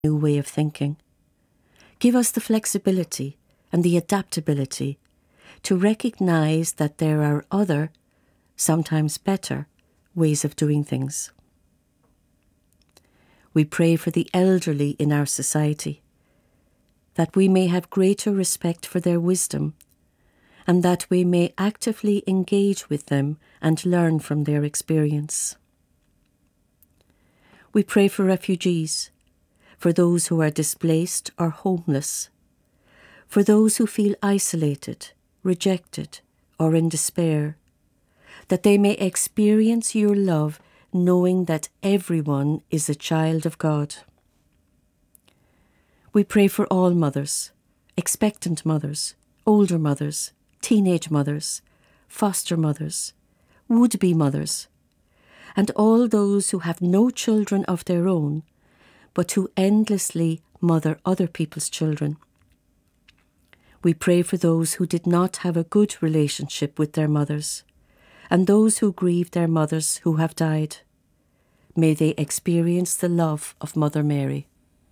new way of thinking. Give us the flexibility and the adaptability to recognise that there are other, sometimes better, ways of doing things. We pray for the elderly in our society, that we may have greater respect for their wisdom, and that we may actively engage with them and learn from their experience. We pray for refugees, for those who are displaced or homeless, for those who feel isolated, rejected, or in despair, that they may experience your love, knowing that everyone is a child of God. We pray for all mothers, expectant mothers, older mothers, teenage mothers, foster mothers, would-be mothers, and all those who have no children of their own, but who endlessly mother other people's children. We pray for those who did not have a good relationship with their mothers, and those who grieve their mothers who have died. May they experience the love of Mother Mary.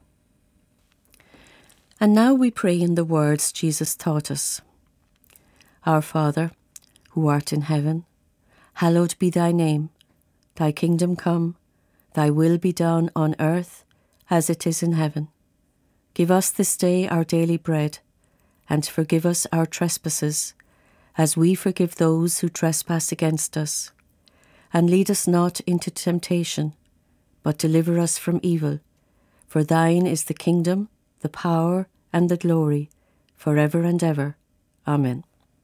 And now we pray in the words Jesus taught us. Our Father, who art in heaven, hallowed be thy name. Thy kingdom come, thy will be done on earth as it is in heaven. Give us this day our daily bread, and forgive us our trespasses, as we forgive those who trespass against us. And lead us not into temptation, but deliver us from evil. For thine is the kingdom, the power, and the glory, forever and ever. Amen.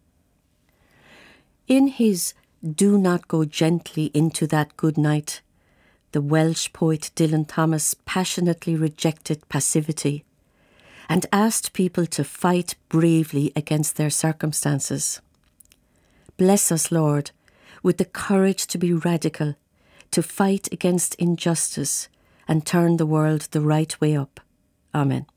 In his Do Not Go Gently Into That Good Night, the Welsh poet Dylan Thomas passionately rejected passivity and asked people to fight bravely against their circumstances. Bless us, Lord, with the courage to be radical, to fight against injustice and turn the world the right way up. Amen.